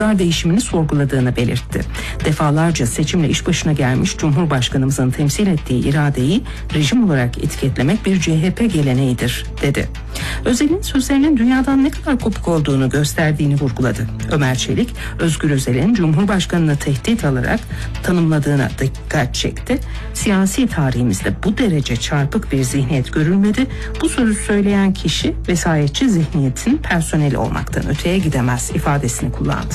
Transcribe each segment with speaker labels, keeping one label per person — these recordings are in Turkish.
Speaker 1: değişimini sorguladığını belirtti. Defalarca seçimle iş başına gelmiş Cumhurbaşkanımızın temsil ettiği iradeyi rejim olarak etiketlemek bir CHP geleneğidir, dedi. Özel'in sözlerinin dünyadan ne kadar kopuk olduğunu gösterdiğini vurguladı. Ömer Çelik, Özgür Özel'in Cumhurbaşkanını tehdit alarak tanımladığına dikkat çekti. Siyasi tarihimizde bu derece çarpık bir zihniyet görülmedi. Bu sözü söyleyen kişi vesayetçi zihniyetin personeli olmaktan öteye gidemez ifadesini kullandı.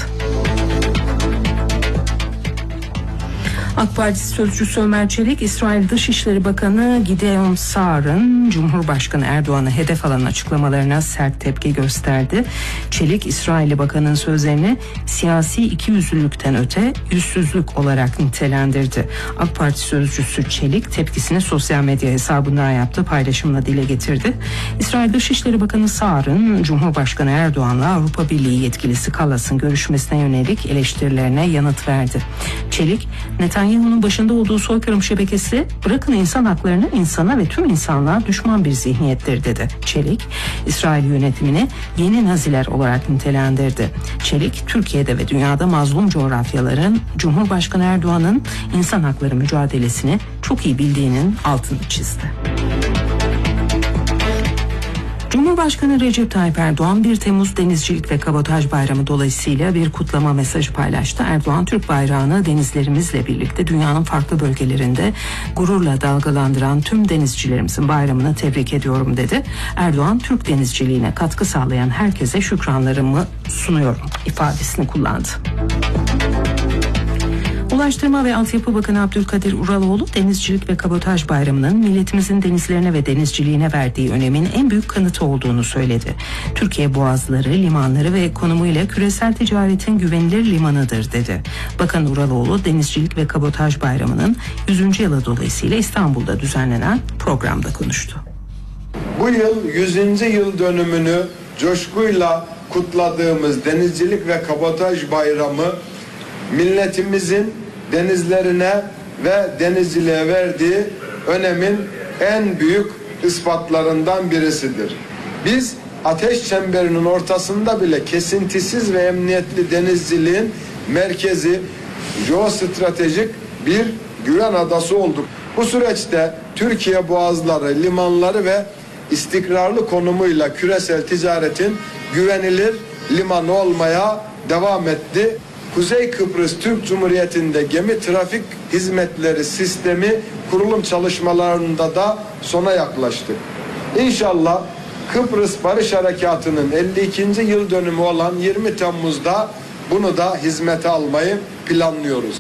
Speaker 1: AK Parti sözcüsü Ömer Çelik, İsrail Dışişleri Bakanı Gideon Saar'ın Cumhurbaşkanı Erdoğan'ı hedef alan açıklamalarına sert tepki gösterdi. Çelik, İsrailli Bakan'ın sözlerini siyasi ikiyüzlülükten öte yüzsüzlük olarak nitelendirdi. AK Parti sözcüsü Çelik tepkisini sosyal medya hesabından yaptığı paylaşımla dile getirdi. İsrail Dışişleri Bakanı Saar'ın Cumhurbaşkanı Erdoğan'la Avrupa Birliği yetkilisi Kallas'ın görüşmesine yönelik eleştirilerine yanıt verdi. Çelik, Netanyahu'nun başında olduğu soykırım şebekesi bırakın insan haklarını insana ve tüm insanlığa düşman bir zihniyettir, dedi. Çelik, İsrail yönetimini yeni Naziler olarak nitelendirdi. Çelik, Türkiye'de ve dünyada mazlum coğrafyaların Cumhurbaşkanı Erdoğan'ın insan hakları mücadelesini çok iyi bildiğinin altını çizdi. Cumhurbaşkanı Recep Tayyip Erdoğan 1 Temmuz Denizcilik ve Kabotaj Bayramı dolayısıyla bir kutlama mesajı paylaştı. Erdoğan, Türk bayrağını denizlerimizle birlikte dünyanın farklı bölgelerinde gururla dalgalandıran tüm denizcilerimizin bayramını tebrik ediyorum, dedi. Erdoğan, Türk denizciliğine katkı sağlayan herkese şükranlarımı sunuyorum ifadesini kullandı. Ulaştırma ve Altyapı Bakanı Abdülkadir Uraloğlu, Denizcilik ve Kabotaj Bayramı'nın milletimizin denizlerine ve denizciliğine verdiği önemin en büyük kanıtı olduğunu söyledi. Türkiye boğazları, limanları ve konumuyla küresel ticaretin güvenilir limanıdır, dedi. Bakan Uraloğlu, Denizcilik ve Kabotaj Bayramı'nın 100. yılı dolayısıyla İstanbul'da düzenlenen programda konuştu.
Speaker 2: Bu yıl 100. yıl dönümünü coşkuyla kutladığımız Denizcilik ve Kabotaj Bayramı, milletimizin denizlerine ve denizciliğe verdiği önemin en büyük ispatlarından birisidir. Biz ateş çemberinin ortasında bile kesintisiz ve emniyetli denizciliğin merkezi, jeostratejik bir güven adası olduk. Bu süreçte Türkiye boğazları, limanları ve istikrarlı konumuyla küresel ticaretin güvenilir limanı olmaya devam etti. Kuzey Kıbrıs Türk Cumhuriyeti'nde gemi trafik hizmetleri sistemi kurulum çalışmalarında da sona yaklaştık. İnşallah Kıbrıs Barış Harekatı'nın 52. yıl dönümü olan 20 Temmuz'da bunu da hizmete almayı planlıyoruz.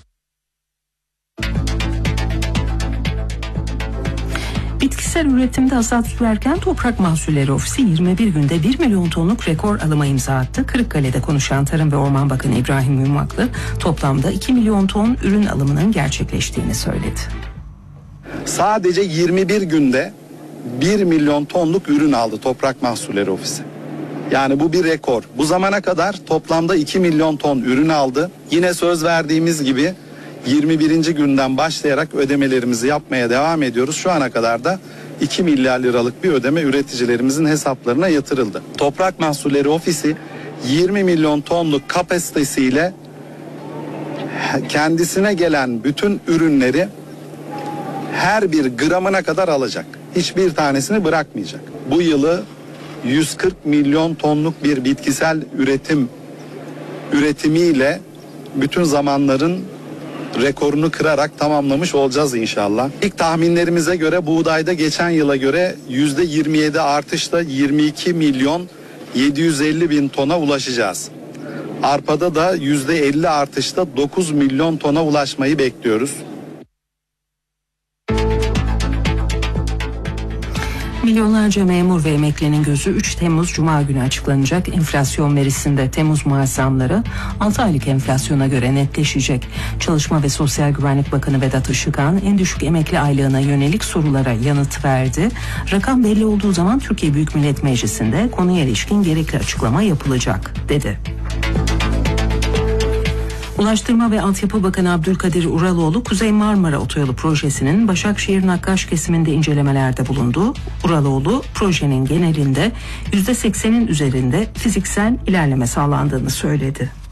Speaker 1: Bitkisel üretimde hasat sürerken Toprak Mahsulleri Ofisi 21 günde 1 milyon tonluk rekor alıma imza attı. Kırıkkale'de konuşan Tarım ve Orman Bakanı İbrahim Yumaklı, toplamda 2 milyon ton ürün alımının gerçekleştiğini söyledi.
Speaker 3: Sadece 21 günde 1 milyon tonluk ürün aldı Toprak Mahsulleri Ofisi. Yani bu bir rekor. Bu zamana kadar toplamda 2 milyon ton ürün aldı. Yine söz verdiğimiz gibi 21. günden başlayarak ödemelerimizi yapmaya devam ediyoruz. Şu ana kadar da 2 milyar liralık bir ödeme üreticilerimizin hesaplarına yatırıldı. Toprak Mahsulleri Ofisi 20 milyon tonluk kapasitesiyle kendisine gelen bütün ürünleri her bir gramına kadar alacak. Hiçbir tanesini bırakmayacak. Bu yılı 140 milyon tonluk bir bitkisel üretimiyle bütün zamanların rekorunu kırarak tamamlamış olacağız inşallah. İlk tahminlerimize göre buğdayda geçen yıla göre %27 artışla 22 milyon 750 bin tona ulaşacağız. Arpada da %50 artışla 9 milyon tona ulaşmayı bekliyoruz.
Speaker 1: Milyonlarca memur ve emeklinin gözü 3 Temmuz Cuma günü açıklanacak enflasyon verisinde. Temmuz maaş zamları 6 aylık enflasyona göre netleşecek. Çalışma ve Sosyal Güvenlik Bakanı Vedat Işıkhan en düşük emekli aylığına yönelik sorulara yanıt verdi. Rakam belli olduğu zaman Türkiye Büyük Millet Meclisi'nde konuya ilişkin gerekli açıklama yapılacak, dedi. Ulaştırma ve Altyapı Bakanı Abdülkadir Uraloğlu, Kuzey Marmara Otoyolu projesinin Başakşehir-Nakkaş kesiminde incelemelerde bulundu. Uraloğlu, projenin genelinde %80'in üzerinde fiziksel ilerleme sağlandığını söyledi.